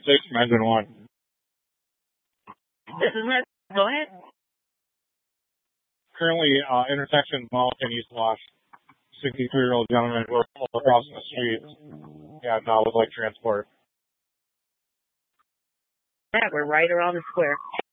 6 from engine 1. This is Matt. Go ahead. Currently, intersection Malton East Wash. 63-year-old gentleman who are crossing the street. Yeah, now with like transport. Yeah, we're right around the square.